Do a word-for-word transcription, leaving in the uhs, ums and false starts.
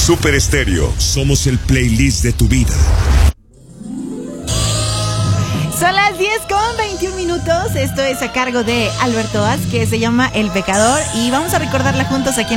Super Estéreo, somos el playlist de tu vida. Son las diez con veintiún minutos. Esto es a cargo de Alberto Az, que se llama El Pecador. Y vamos a recordarla juntos aquí en